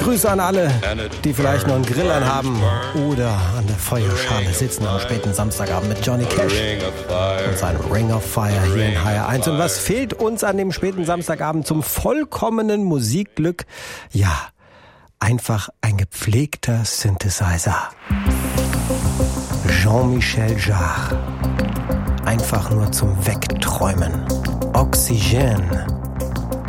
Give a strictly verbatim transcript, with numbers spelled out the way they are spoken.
Grüße an alle, die vielleicht noch einen Grill anhaben oder an der Feuerschale sitzen am späten Samstagabend mit Johnny Cash und seinem Ring of Fire hier in H R eins. Und was fehlt uns an dem späten Samstagabend zum vollkommenen Musikglück? Ja, einfach ein gepflegter Synthesizer. Jean-Michel Jarre. Einfach nur zum Wegträumen. Oxygène.